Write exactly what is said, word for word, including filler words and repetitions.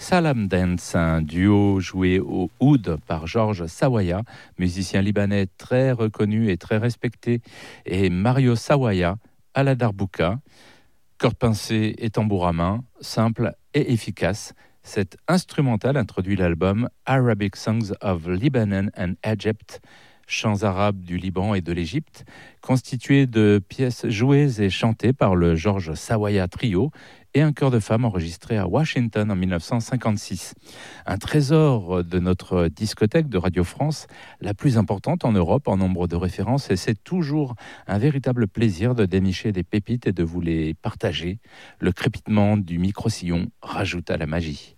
Salam Dance, un duo joué au oud par Georges Sawaya, musicien libanais très reconnu et très respecté, et Mario Sawaya à la darbouka, cordes pincées et tambour à main, simple et efficace. Cet instrumental introduit l'album Arabic Songs of Lebanon and Egypt, chants arabes du Liban et de l'Égypte, constitué de pièces jouées et chantées par le Georges Sawaya Trio et un chœur de femmes enregistré à Washington en dix-neuf cent cinquante-six. Un trésor de notre discothèque de Radio France, la plus importante en Europe en nombre de références, et c'est toujours un véritable plaisir de dénicher des pépites et de vous les partager. Le crépitement du micro-sillon rajoute à la magie.